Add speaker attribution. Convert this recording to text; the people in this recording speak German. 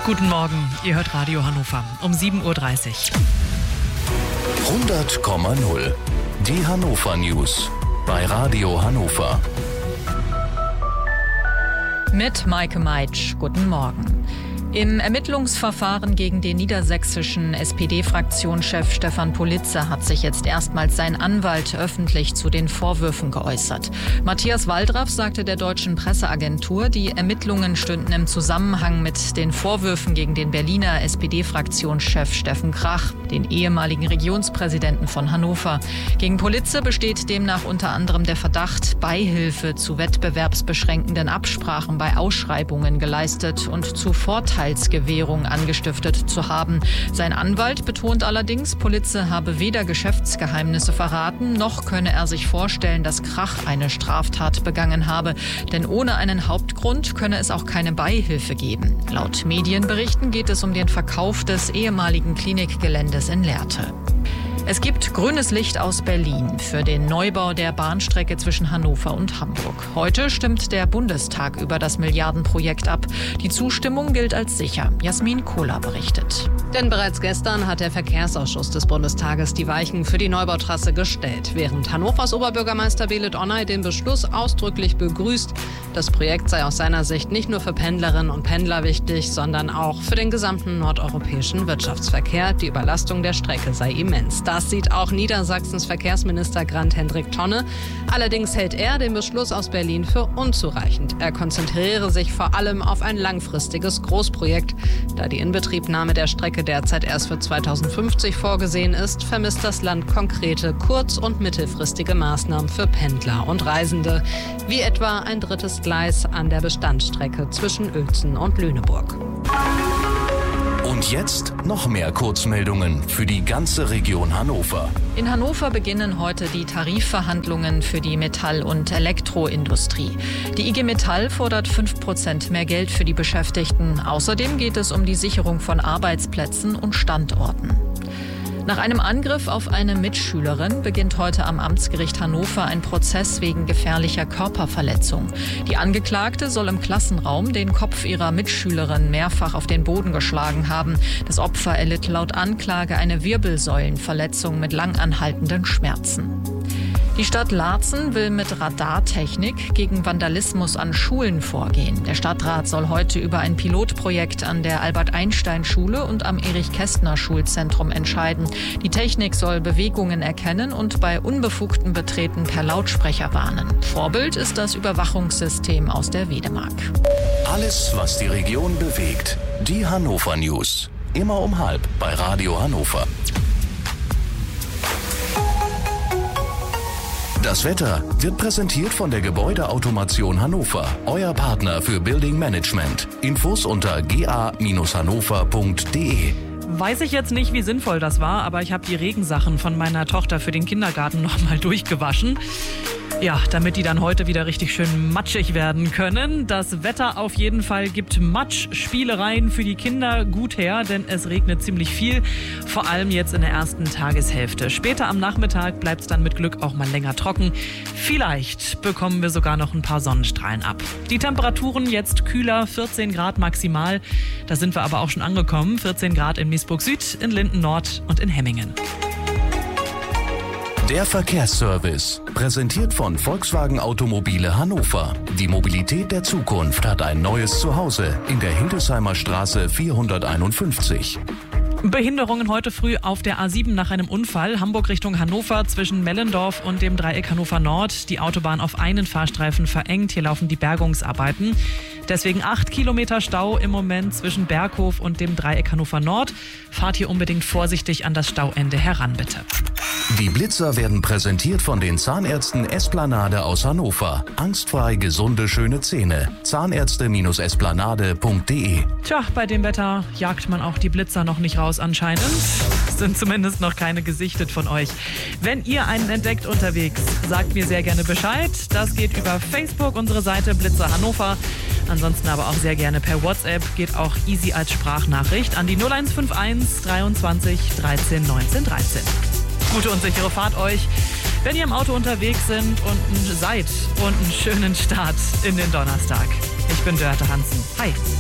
Speaker 1: Guten Morgen, ihr hört Radio Hannover um 7.30 Uhr.
Speaker 2: 100,0. Die Hannover News bei Radio Hannover.
Speaker 1: Mit Maike Meitsch, guten Morgen. Im Ermittlungsverfahren gegen den niedersächsischen SPD-Fraktionschef Stefan Politzer hat sich jetzt erstmals sein Anwalt öffentlich zu den Vorwürfen geäußert. Matthias Waldraff sagte der deutschen Presseagentur, die Ermittlungen stünden im Zusammenhang mit den Vorwürfen gegen den Berliner SPD-Fraktionschef Steffen Krach, den ehemaligen Regionspräsidenten von Hannover. Gegen Politzer besteht demnach unter anderem der Verdacht, Beihilfe zu wettbewerbsbeschränkenden Absprachen bei Ausschreibungen geleistet und zu Vorteilsgewährung angestiftet zu haben. Sein Anwalt betont allerdings, Politzer habe weder Geschäftsgeheimnisse verraten, noch könne er sich vorstellen, dass Krach eine Straftat begangen habe. Denn ohne einen Hauptgrund könne es auch keine Beihilfe geben. Laut Medienberichten geht es um den Verkauf des ehemaligen Klinikgeländes in Lehrte. Es gibt grünes Licht aus Berlin für den Neubau der Bahnstrecke zwischen Hannover und Hamburg. Heute stimmt der Bundestag über das Milliardenprojekt ab. Die Zustimmung gilt als sicher. Jasmin Kohler berichtet.
Speaker 3: Denn bereits gestern hat der Verkehrsausschuss des Bundestages die Weichen für die Neubautrasse gestellt, während Hannovers Oberbürgermeister Belit Onay den Beschluss ausdrücklich begrüßt. Das Projekt sei aus seiner Sicht nicht nur für Pendlerinnen und Pendler wichtig, sondern auch für den gesamten nordeuropäischen Wirtschaftsverkehr. Die Überlastung der Strecke sei immens. Das sieht auch Niedersachsens Verkehrsminister Grant-Hendrik Tonne. Allerdings hält er den Beschluss aus Berlin für unzureichend. Er konzentriere sich vor allem auf ein langfristiges Großprojekt. Da die Inbetriebnahme der Strecke derzeit erst für 2050 vorgesehen ist, vermisst das Land konkrete kurz- und mittelfristige Maßnahmen für Pendler und Reisende, wie etwa ein drittes Gleis an der Bestandsstrecke zwischen Uelzen und Lüneburg.
Speaker 2: Und jetzt noch mehr Kurzmeldungen für die ganze Region Hannover.
Speaker 1: In Hannover beginnen heute die Tarifverhandlungen für die Metall- und Elektroindustrie. Die IG Metall fordert 5% mehr Geld für die Beschäftigten. Außerdem geht es um die Sicherung von Arbeitsplätzen und Standorten. Nach einem Angriff auf eine Mitschülerin beginnt heute am Amtsgericht Hannover ein Prozess wegen gefährlicher Körperverletzung. Die Angeklagte soll im Klassenraum den Kopf ihrer Mitschülerin mehrfach auf den Boden geschlagen haben. Das Opfer erlitt laut Anklage eine Wirbelsäulenverletzung mit langanhaltenden Schmerzen. Die Stadt Laatzen will mit Radartechnik gegen Vandalismus an Schulen vorgehen. Der Stadtrat soll heute über ein Pilotprojekt an der Albert-Einstein-Schule und am Erich-Kästner-Schulzentrum entscheiden. Die Technik soll Bewegungen erkennen und bei unbefugtem Betreten per Lautsprecher warnen. Vorbild ist das Überwachungssystem aus der Wedemark.
Speaker 2: Alles, was die Region bewegt. Die Hannover News. Immer um 12:30 bei Radio Hannover. Das Wetter wird präsentiert von der Gebäudeautomation Hannover, euer Partner für Building Management. Infos unter ga-hannover.de.
Speaker 4: Weiß ich jetzt nicht, wie sinnvoll das war, aber ich habe die Regensachen von meiner Tochter für den Kindergarten nochmal durchgewaschen. Ja, damit die dann heute wieder richtig schön matschig werden können. Das Wetter auf jeden Fall gibt Matschspielereien für die Kinder gut her, denn es regnet ziemlich viel, vor allem jetzt in der ersten Tageshälfte. Später am Nachmittag bleibt es dann mit Glück auch mal länger trocken. Vielleicht bekommen wir sogar noch ein paar Sonnenstrahlen ab. Die Temperaturen jetzt kühler, 14 Grad maximal. Da sind wir aber auch schon angekommen. 14 Grad in Miesburg Süd, in Linden Nord und in Hemmingen.
Speaker 2: Der Verkehrsservice, präsentiert von Volkswagen Automobile Hannover. Die Mobilität der Zukunft hat ein neues Zuhause in der Hildesheimer Straße 451.
Speaker 4: Behinderungen heute früh auf der A7 nach einem Unfall. Hamburg Richtung Hannover zwischen Mellendorf und dem Dreieck Hannover Nord. Die Autobahn auf einen Fahrstreifen verengt. Hier laufen die Bergungsarbeiten. Deswegen 8 Kilometer Stau im Moment zwischen Berghof und dem Dreieck Hannover Nord. Fahrt hier unbedingt vorsichtig an das Stauende heran, bitte.
Speaker 2: Die Blitzer werden präsentiert von den Zahnärzten Esplanade aus Hannover. Angstfrei gesunde, schöne Zähne. Zahnärzte-esplanade.de.
Speaker 4: Tja, bei dem Wetter jagt man auch die Blitzer noch nicht raus anscheinend. Sind zumindest noch keine gesichtet von euch. Wenn ihr einen entdeckt unterwegs, sagt mir sehr gerne Bescheid. Das geht über Facebook, unsere Seite Blitzer Hannover. Ansonsten aber auch sehr gerne per WhatsApp. Geht auch easy als Sprachnachricht an die 0151 23 13 19 13. Gute und sichere Fahrt euch, wenn ihr im Auto unterwegs seid und einen schönen Start in den Donnerstag. Ich bin Dörte Hansen. Hi.